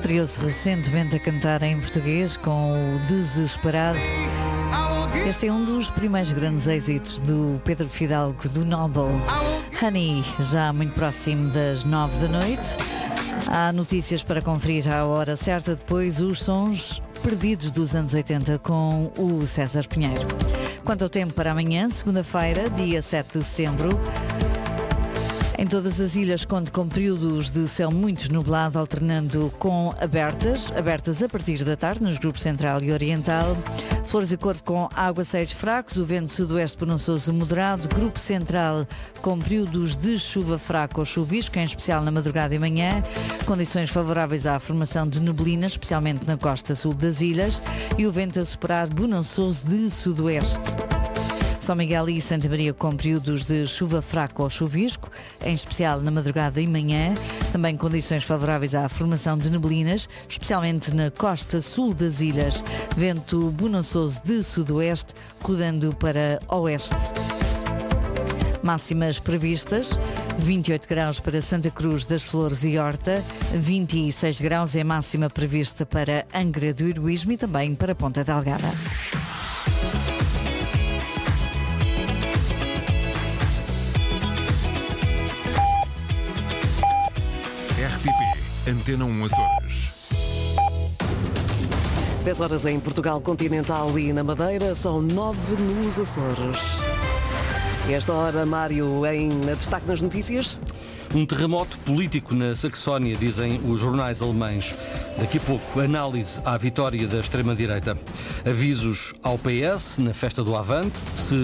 Estreou-se recentemente a cantar em português com o Desesperado. Este é um dos primeiros grandes êxitos do Pedro Fidalgo, do Nobel. Honey, já muito próximo das 9 da noite. Há notícias para conferir à hora certa, depois os sons perdidos dos anos 80 com o César Pinheiro. Quanto ao tempo para amanhã, segunda-feira, dia 7 de setembro, em todas as ilhas conto com períodos de céu muito nublado, alternando com abertas a partir da tarde nos grupos central e oriental. Flores e Corvo com aguaceiros fracos, o vento sudoeste pronunciou-se moderado, grupo central com períodos de chuva fraca ou chuvisco, em especial na madrugada e manhã, condições favoráveis à formação de neblina, especialmente na costa sul das ilhas, e o vento a soprar bonançoso de sudoeste. São Miguel e Santa Maria com períodos de chuva fraca ou chuvisco, em especial na madrugada e manhã. Também condições favoráveis à formação de neblinas, especialmente na costa sul das ilhas. Vento bonançoso de sudoeste, rodando para oeste. Máximas previstas: 28 graus para Santa Cruz das Flores e Horta, 26 graus é a máxima prevista para Angra do Heroísmo e também para Ponta Delgada. RTP Antena 1 Açores. 10 horas em Portugal Continental e na Madeira, são 9 nos Açores. E esta hora, Mário, em destaque nas notícias. Um terremoto político na Saxónia, dizem os jornais alemães. Daqui a pouco, análise à vitória da extrema-direita. Avisos ao PS na festa do Avante. Se